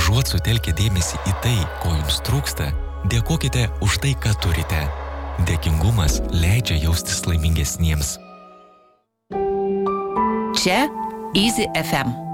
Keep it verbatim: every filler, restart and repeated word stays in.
Užuot sutelkę dėmesį į tai, ko jums trūksta, dėkokite už tai, ką turite. Dėkingumas leidžia jaustis laimingesniems. Čia Easy F M.